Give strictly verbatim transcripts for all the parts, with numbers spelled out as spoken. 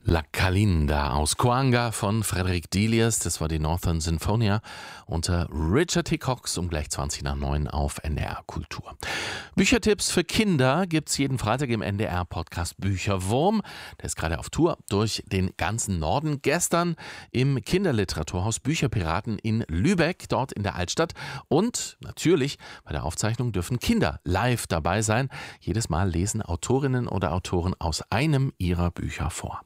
La Calinda aus Coanga von Frederick Delius, das war die Northern Sinfonia unter Richard T. Cox um gleich zwanzig nach neun auf N D R Kultur. Büchertipps für Kinder gibt's jeden Freitag im N D R-Podcast Bücherwurm. Der ist gerade auf Tour durch den ganzen Norden. Gestern im Kinderliteraturhaus Bücherpiraten in Lübeck, dort in der Altstadt. Und natürlich bei der Aufzeichnung dürfen Kinder live dabei sein. Jedes Mal lesen Autorinnen oder Autoren aus einem ihrer Bücher vor.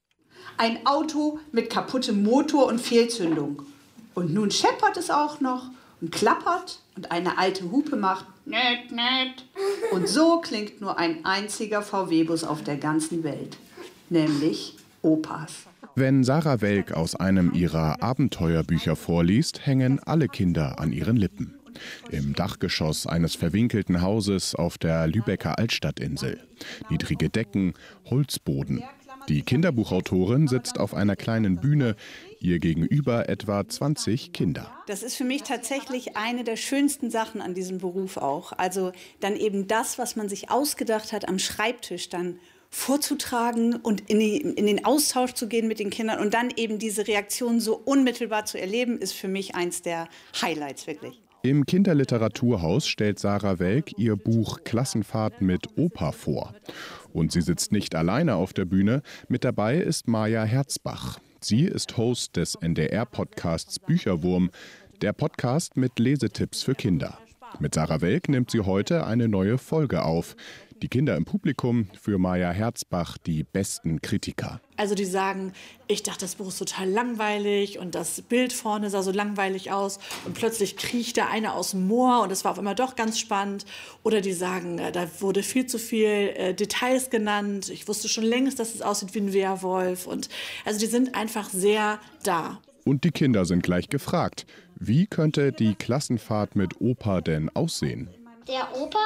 Ein Auto mit kaputtem Motor und Fehlzündung. Und nun scheppert es auch noch und klappert und eine alte Hupe macht nett, nett. Und so klingt nur ein einziger V W-Bus auf der ganzen Welt, nämlich Opas. Wenn Sarah Welk aus einem ihrer Abenteuerbücher vorliest, hängen alle Kinder an ihren Lippen. Im Dachgeschoss eines verwinkelten Hauses auf der Lübecker Altstadtinsel. Niedrige Decken, Holzboden. Die Kinderbuchautorin sitzt auf einer kleinen Bühne, ihr gegenüber etwa zwanzig Kinder. Das ist für mich tatsächlich eine der schönsten Sachen an diesem Beruf auch. Also dann eben das, was man sich ausgedacht hat am Schreibtisch, dann vorzutragen und in, die, in den Austausch zu gehen mit den Kindern und dann eben diese Reaktion so unmittelbar zu erleben, ist für mich eins der Highlights wirklich. Im Kinderliteraturhaus stellt Sarah Welk ihr Buch Klassenfahrt mit Opa vor. Und sie sitzt nicht alleine auf der Bühne, mit dabei ist Maja Herzbach. Sie ist Host des N D R-Podcasts Bücherwurm, der Podcast mit Lesetipps für Kinder. Mit Sarah Welk nimmt sie heute eine neue Folge auf. Die Kinder im Publikum, für Maja Herzbach die besten Kritiker. Also die sagen, ich dachte, das Buch ist total langweilig und das Bild vorne sah so langweilig aus und plötzlich kriecht da einer aus dem Moor und es war auf einmal doch ganz spannend. Oder die sagen, da wurde viel zu viel äh, Details genannt. Ich wusste schon längst, dass es aussieht wie ein Werwolf. Und also die sind einfach sehr da. Und die Kinder sind gleich gefragt. Wie könnte die Klassenfahrt mit Opa denn aussehen? Der Opa,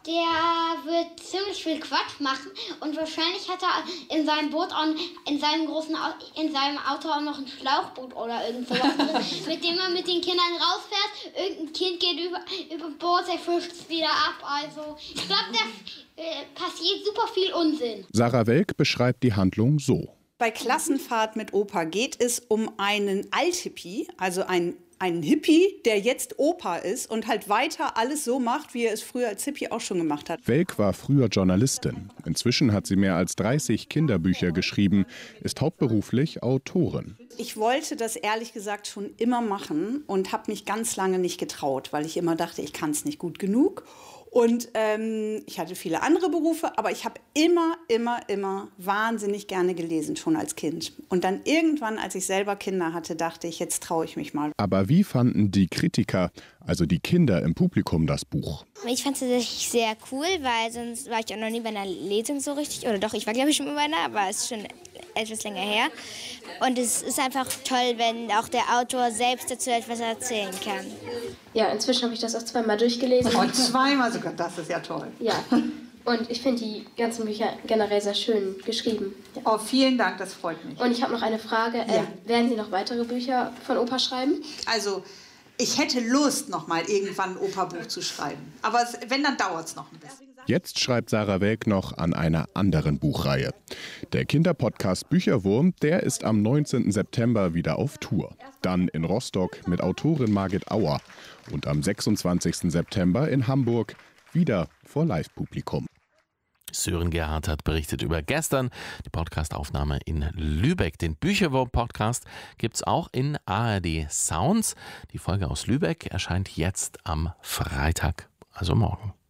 der wird ziemlich viel Quatsch machen und wahrscheinlich hat er in seinem Boot, auch, in seinem großen in seinem Auto auch noch ein Schlauchboot oder irgend sowas drin, mit dem er mit den Kindern rausfährt. Irgendein Kind geht über über Bord, er fischt es wieder ab. Also ich glaube, da äh, passiert super viel Unsinn. Sarah Welk beschreibt die Handlung so. Bei Klassenfahrt mit Opa geht es um einen Althippie, also einen Ein Hippie, der jetzt Opa ist und halt weiter alles so macht, wie er es früher als Hippie auch schon gemacht hat. Welk war früher Journalistin. Inzwischen hat sie mehr als dreißig Kinderbücher geschrieben, ist hauptberuflich Autorin. Ich wollte das ehrlich gesagt schon immer machen und habe mich ganz lange nicht getraut, weil ich immer dachte, ich kann es nicht gut genug. Und ähm, ich hatte viele andere Berufe, aber ich habe immer, immer, immer wahnsinnig gerne gelesen, schon als Kind. Und dann irgendwann, als ich selber Kinder hatte, dachte ich, jetzt traue ich mich mal. Aber wie fanden die Kritiker, also die Kinder im Publikum, das Buch? Ich fand es tatsächlich sehr cool, weil sonst war ich auch noch nie bei einer Lesung so richtig. Oder doch, ich war glaube ich schon mal bei einer, aber es ist schon etwas länger her. Und es ist einfach toll, wenn auch der Autor selbst dazu etwas erzählen kann. Ja, inzwischen habe ich das auch zweimal durchgelesen. Und zweimal sogar, das ist ja toll. Ja, und ich finde die ganzen Bücher generell sehr schön geschrieben. Ja. Oh, vielen Dank, das freut mich. Und ich habe noch eine Frage. Ja. Äh, werden Sie noch weitere Bücher von Opa schreiben? Also, ich hätte Lust, noch mal irgendwann ein Opa-Buch zu schreiben. Aber es, wenn, dann dauert es noch ein bisschen. Jetzt schreibt Sarah Welk noch an einer anderen Buchreihe. Der Kinderpodcast Bücherwurm, der ist am neunzehnten September wieder auf Tour. Dann in Rostock mit Autorin Margit Auer. Und am sechsundzwanzigsten September in Hamburg wieder vor Live-Publikum. Sören Gerhardt hat berichtet über gestern die Podcastaufnahme in Lübeck. Den Bücherwurm-Podcast gibt es auch in A R D Sounds. Die Folge aus Lübeck erscheint jetzt am Freitag, also morgen.